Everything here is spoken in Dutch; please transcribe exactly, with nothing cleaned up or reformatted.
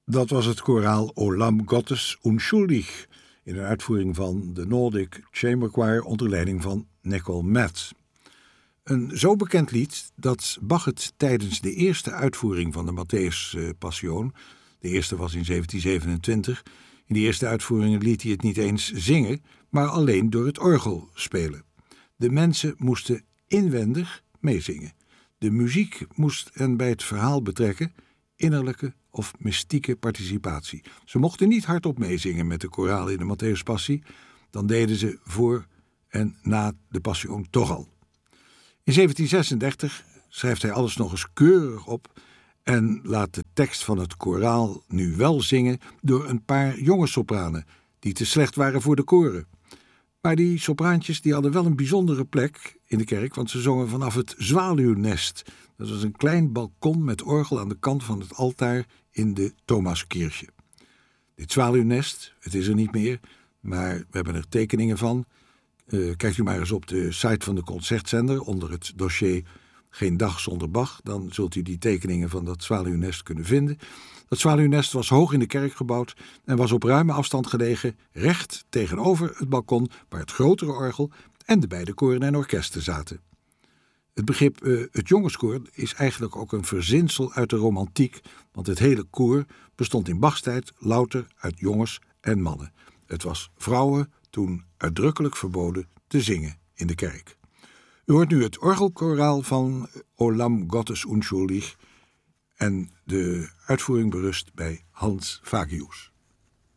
Dat was het koraal O Lamm Gottes Unschuldig in een uitvoering van de Nordic Chamber Choir onder leiding van Nicole Metz. Een zo bekend lied dat Bach het tijdens de eerste uitvoering van de Matthäus Passion, de eerste was in zeventien zevenentwintig, in die eerste uitvoering liet hij het niet eens zingen, maar alleen door het orgel spelen. De mensen moesten inwendig meezingen. De muziek moest hen bij het verhaal betrekken, innerlijke of mystieke participatie. Ze mochten niet hardop meezingen met de koraal in de Matthäus Passie, dan deden ze voor en na de Passion toch al. In zeventien zesendertig schrijft hij alles nog eens keurig op en laat de tekst van het koraal nu wel zingen door een paar jonge sopranen die te slecht waren voor de koren. Maar die sopraantjes die hadden wel een bijzondere plek in de kerk, want ze zongen vanaf het zwaluwnest. Dat was een klein balkon met orgel aan de kant van het altaar in de Thomaskirche. Dit zwaluwnest, het is er niet meer, maar we hebben er tekeningen van. Uh, kijkt u maar eens op de site van de Concertzender onder het dossier Geen dag zonder Bach. Dan zult u die tekeningen van dat zwaluwnest kunnen vinden. Dat zwaluwnest was hoog in de kerk gebouwd en was op ruime afstand gelegen, recht tegenover het balkon waar het grotere orgel en de beide koren en orkesten zaten. Het begrip uh, het jongenskoor is eigenlijk ook een verzinsel uit de romantiek, want het hele koor bestond in Bachs tijd louter uit jongens en mannen. Het was vrouwen toen uitdrukkelijk verboden te zingen in de kerk. U hoort nu het orgelkoraal van O Lamm Gottes Unschuldig en de uitvoering berust bij Hans Fagius.